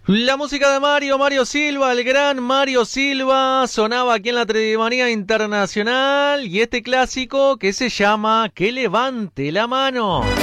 La música de Mario Silva, el gran Mario Silva, sonaba aquí en la Tridimanía Internacional y este clásico que se llama Que levante la mano.